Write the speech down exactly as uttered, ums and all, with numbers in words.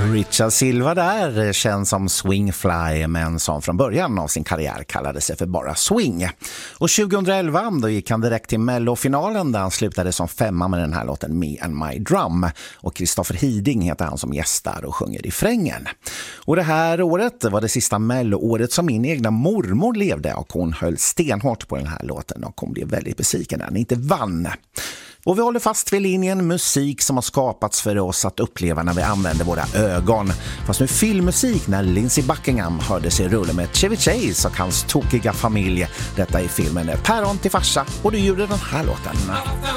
Richard Silva där, känd som Swingfly, men som från början av sin karriär kallade sig för bara Swing. Och tjugohundraelva då gick han direkt till Mellofinalen där han slutade som femma med den här låten Me and My Drum. Och Kristoffer Hiding heter han som gästar och sjunger i frängen. Och det här året var det sista Mello-året som min egna mormor levde, och hon höll stenhårt på den här låten och hon blev väldigt besviken när han inte vann. Och vi håller fast vid linjen musik som har skapats för oss att uppleva när vi använder våra ögon. Fast nu filmmusik när Lindsey Buckingham hörde sig rulla med Chevy Chase och hans tokiga familj. Detta är filmen Päron till farsa, och du gjorde den här låten.